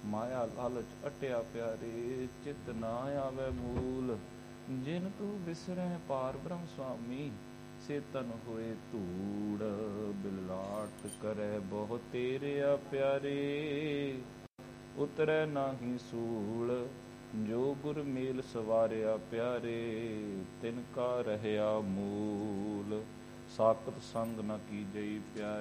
ਮਾਇਆ ਲਾਲਚ ਅਟਿਆ ਪਿਆਰੇ, ਚਿਤ ਨਾ ਆਵੇ ਮੂਲ। ਜਿਨ ਤੂੰ ਵਿਸਰੈ ਪਾਰ ਬ੍ਰਹਮ ਸੁਆਮੀ, ਸੇ ਤਨ ਹੋਏ ਧੂੜ। ਬਿਲਾਟ ਕਰੈ ਬਹੁ ਤੇਰਿਆ ਪਿਆਰੇ, ਉਤਰੈ ਨਾਹੀ ਸੂਲ। ਜੋ ਗੁਰ ਮੇਲ ਸਵਾਰਿਆ ਪਿਆਰੇ, ਤਿਨ ਕਾ ਰਹਿਆ ਮੂਲ। ਸਾਕਤ ਸੰਗ ਨ ਕੀਜਈ ਪਿਆਰੇ।